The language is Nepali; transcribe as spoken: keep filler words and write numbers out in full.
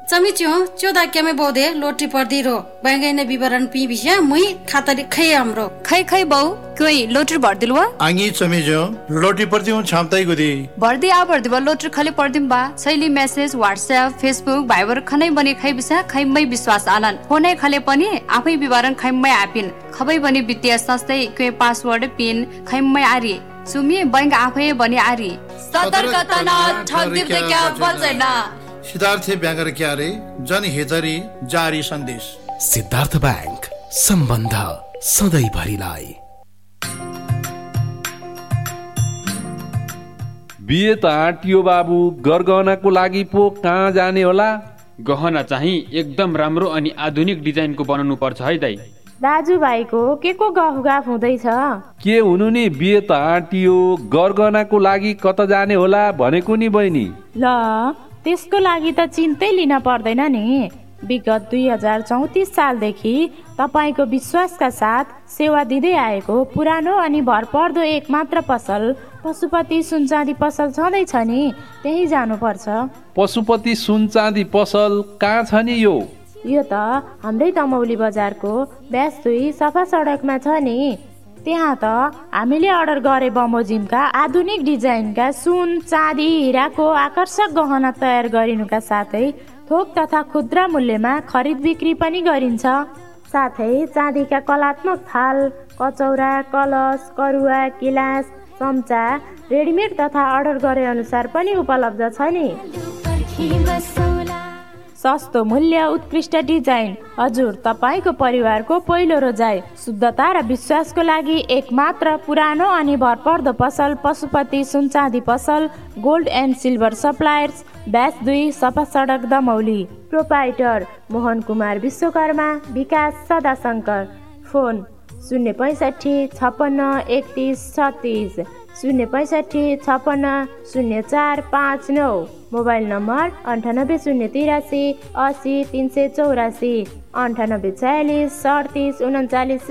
चमिच्यो चोदा केमे बोदे लोटी पर्दी रो बैंगैने विवरण पी बिया मुई खातरी खै हाम्रो खै खै बौ कोइ लोटर भर्दिलवा आंगी चमिच्यो लोटी पर्दी हूं छामताई गुदी भर्दी आ भर्दी बा लोटर खले पर्दिम बा शैली मेसेज व्हाट्सएप फेसबुक भाइबर खनै बने खै बिसा खैमै विश्वास आनन फोनै खले पनि आफै विवरण खैमै आपिन खबै बने वित्तीय संस्थै के पासवर्ड पिन खैमै आरी सुमी बैंक आफै बने आरी सतर्कता न ठग्दिम त क्या बल्दैन सिद्धार्थ ब्याङ्गर क्यारे जनहितरी जारी सन्देश। सिद्धार्थ ब्याङ्क सम्बन्ध सधैँभरिलाई। बिहे त आँटियो बाबु, गरगहनाको लागि पो कहाँ जाने होला? गहना चाहिँ एकदम राम्रो अनि आधुनिक डिजाइनको बनाउनु पर्छ है दाइ। दाजुभाइको के को गफगाफ हुँदैछ? के हुनु नि, बिहे त आँटियो, गरगहनाको लागि कता जाने होला भनेको नि बहिनी। ल त्यसको लागि त चिन्तै लिन पर्दैन नि। विगत दुई हजार चौतिस सालदेखि तपाईँको विश्वासका साथ सेवा दिँदै आएको पुरानो अनि भरपर्दो एक मात्र पसल पशुपति सुन चाँदी पसल छँदैछ नि, त्यही जानुपर्छ। पशुपति सुन चाँदी पसल कहाँ छ नि यो? यो त हाम्रै दमौली बजारको ब्यास दुई सफा सडकमा छ नि। त्यहाँ त हामीले अर्डर गरे बमोजिमका आधुनिक डिजाइनका सुन चाँदी हिराको आकर्षक गहना तयार गरिनुका साथै थोक तथा खुद्रा मूल्यमा खरिद बिक्री पनि गरिन्छ। साथै चाँदीका कलात्मक थाल, कचौरा, कलश, करुवा, गिलास, चम्चा रेडिमेड तथा अर्डर गरे अनुसार पनि उपलब्ध छ नि। सस्तो मूल्य, उत्कृष्ट डिजाइन, हजुर तपाईको परिवारको पहिलो रोजाइ, शुद्धता र विश्वासको लागि एक मात्र पुरानो अनि भरपर्दो पसल पशुपति सुन चाँदी पसल, gold and silver suppliers, bash दुई सफा सडक दमौली। प्रोपाइटर मोहन कुमार विश्वकर्मा, विकास सदाशङ्कर। फोन शून्य पैँसठी छप्पन्न एकतिस छत्तिस, शून्य पैँसठी छप्पन्न शून्य चार पाँच नौ। मोबाइल नम्बर अन्ठानब्बे शून्य तिरासी असी तिन सय चौरासी, अन्ठानब्बे छयालिस अडतिस उन्चालिस।